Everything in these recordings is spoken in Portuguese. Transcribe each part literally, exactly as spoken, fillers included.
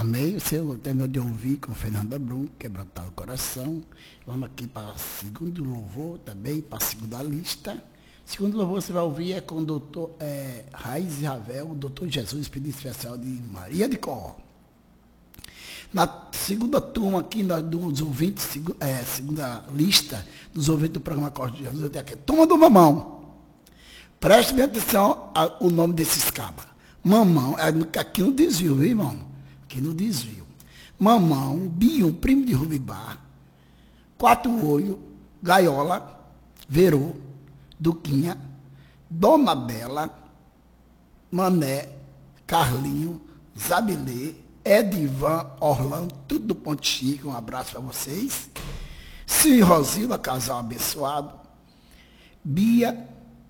Amém. Você terminou de ouvir com Fernanda Brum, Quebrantar o Coração. Vamos aqui para o segundo louvor também, para a segunda lista. Segundo louvor você vai ouvir é com o doutor é, Raiz e Ravel, o doutor Jesus, pedido especial de Maria de Có. Na segunda turma aqui, na, dos ouvintes, seg, é, segunda lista dos ouvintes do programa Corte de Jesus, eu tenho aqui, turma do Mamão. Preste bem atenção ao nome desses cabas. Mamão, é, aqui no desvio, viu, irmão? Aqui no desvio. Mamão, Bium, primo de Rubibá, Quatro Olho, Gaiola, Verô, Duquinha, Dona Bela, Mané, Carlinho, Zabilê, Edivan, Orlando, tudo do Ponte Chico, um abraço para vocês. Sil e Rosila, casal abençoado. Bia,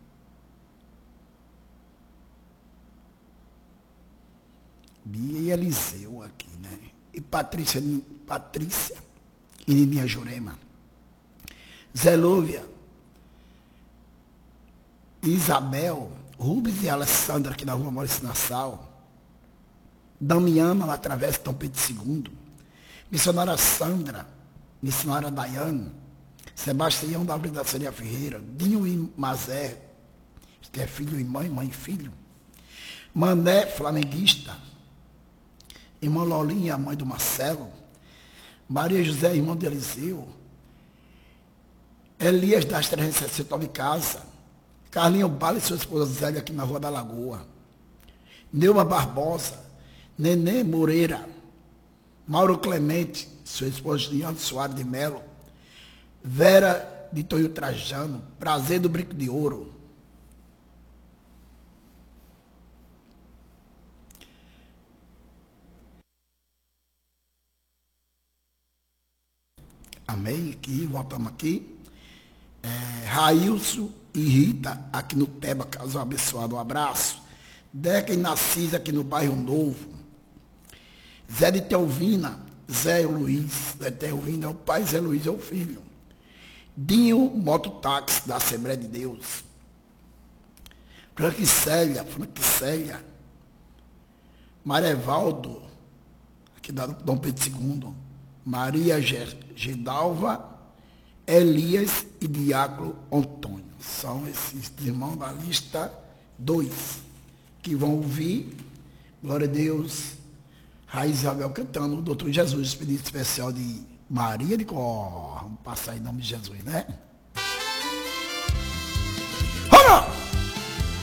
Bia e Eliseu aqui, né? E Patrícia, Patrícia e Nininha Jurema. Zelúvia, Isabel, Rubens e Alessandra aqui na rua Maurício Nassau. Damiana, lá através de Dom Pedro segundo. Missionária Sandra, missionária Daiane. Sebastião da Obrigaçaria Ferreira. Dinho e Mazé, que é filho e mãe, mãe e filho. Mané, flamenguista. Irmã Lolinha, mãe do Marcelo. Maria José, irmão de Eliseu. Elias das trezentos e sessenta de casa. Carlinho Bala e sua esposa Zélia aqui na Rua da Lagoa. Neuma Barbosa. Nenê Moreira. Mauro Clemente, sua esposa Diane Soares de Melo. Vera de Tonho Trajano. Prazer do Brinco de Ouro. Amém? Aqui, voltamos aqui. É, Railson e Rita, aqui no Teba, casal abençoado, um abraço. Deca e Narcisa, aqui no Bairro Novo. Zé de Teovina, Zé Luiz. Zé de Teovina é o pai, Zé Luiz é o filho. Dinho Mototáxi, da Assembleia de Deus. Franquicélia, Franquicélia. Marevaldo, aqui da Dom Pedro segundo. Maria Gedalva, Elias e Diácono Antônio. São esses irmãos da lista dois que vão ouvir, glória a Deus, Raiz Isabel cantando o doutor Jesus, pedido especial de Maria de Có. Vamos passar em nome de Jesus, né?